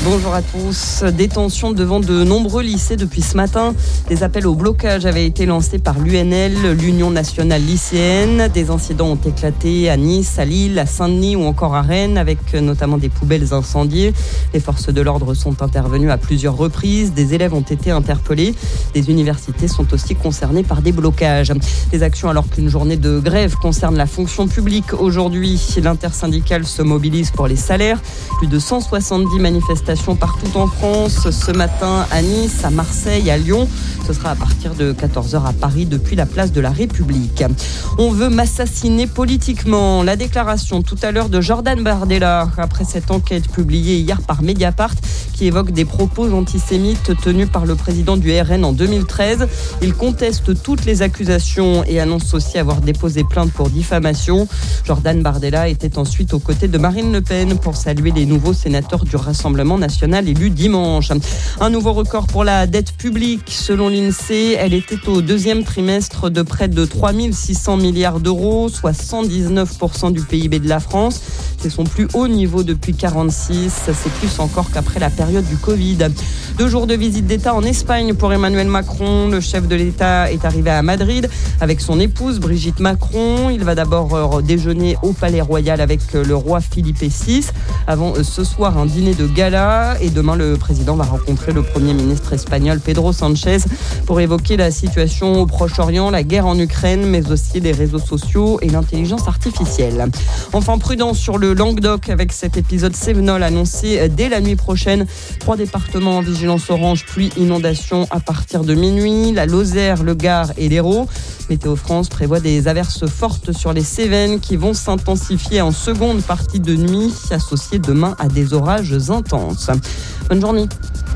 Bonjour à tous. Détention devant de nombreux lycées depuis ce matin. Des appels au blocage avaient été lancés par l'UNL, l'Union nationale lycéenne. Des incidents ont éclaté à Nice, à Lille, à Saint-Denis ou encore à Rennes, avec notamment des poubelles incendiées. Les forces de l'ordre sont intervenues à plusieurs reprises. Des élèves ont été interpellés. Des universités sont aussi concernées par des blocages. Des actions alors qu'une journée de grève concerne la fonction publique. Aujourd'hui, l'intersyndicale se mobilise pour les salaires. Plus de 170 manifestations partout en France. Ce matin à Nice, à Marseille, à Lyon. Ce sera à partir de 14h à Paris depuis la place de la République. On veut m'assassiner politiquement. La déclaration tout à l'heure de Jordan Bardella après cette enquête publiée hier par Mediapart qui évoque des propos antisémites tenus par le président du RN en 2013. Il conteste toutes les accusations et annonce aussi avoir déposé plainte pour diffamation. Jordan Bardella était ensuite aux côtés de Marine Le Pen pour saluer les nouveaux sénateurs du Rassemblement national élus dimanche. Un nouveau record pour la dette publique. Selon l'INSEE, elle était au deuxième trimestre de près de 3 600 milliards d'euros, soit 119% du PIB de la France. C'est son plus haut niveau depuis 1946. C'est plus encore qu'après la période du Covid. 2 jours de visite d'État en Espagne pour Emmanuel Macron. Le chef de l'État est arrivé à Madrid avec son épouse Brigitte Macron. Il va d'abord déjeuner au Palais Royal avec le roi Philippe VI. Avant ce soir, un dîner de gala. Et demain, le président va rencontrer le Premier ministre espagnol Pedro Sánchez pour évoquer la situation au Proche-Orient, la guerre en Ukraine, mais aussi les réseaux sociaux et l'intelligence artificielle. Enfin, prudence sur le Languedoc avec cet épisode Cévenol annoncé dès la nuit prochaine. 3 départements en vigilance orange, pluie, inondation à partir de minuit. La Lozère, le Gard et l'Hérault. Météo France prévoit des averses fortes sur les Cévennes qui vont s'intensifier en seconde partie de nuit, associées demain à des orages intenses. Bonne journée.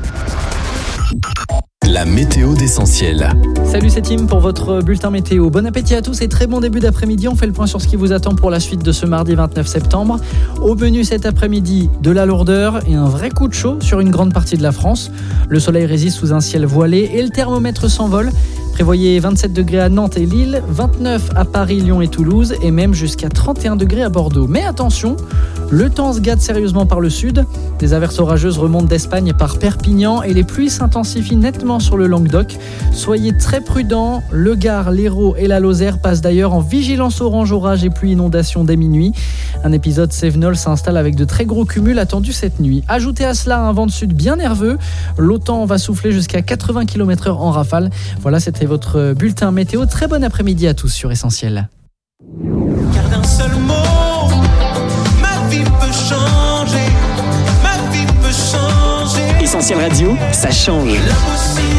La météo d'Essentiel. Salut, c'est Tim pour votre bulletin météo. Bon appétit à tous et très bon début d'après-midi. On fait le point sur ce qui vous attend pour la suite de ce mardi 29 septembre. Au menu cet après-midi, de la lourdeur et un vrai coup de chaud sur une grande partie de la France. Le soleil résiste sous un ciel voilé et le thermomètre s'envole. Prévoyez 27 degrés à Nantes et Lille, 29 à Paris, Lyon et Toulouse et même jusqu'à 31 degrés à Bordeaux. Mais attention, le temps se gâte sérieusement par le sud. Des averses orageuses remontent d'Espagne par Perpignan et les pluies s'intensifient nettement sur le Languedoc. Soyez très prudents, le Gard, l'Hérault et la Lozère passent d'ailleurs en vigilance orange orage et pluie inondation dès minuit. Un épisode Cévenol s'installe avec de très gros cumuls attendus cette nuit. Ajoutez à cela un vent de sud bien nerveux. L'OTAN va souffler jusqu'à 80 km/h en rafale. Voilà, c'était votre bulletin météo. Très bon après-midi à tous sur Essentiel. Car d'un seul mot, ma vie peut changer. Ma vie peut changer. Essentiel Radio, ça change.